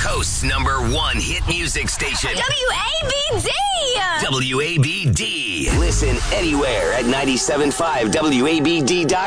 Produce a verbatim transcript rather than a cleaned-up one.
Coast's number one hit music station. W A B D! W A B D. Listen anywhere at nine seven five W A B D dot com.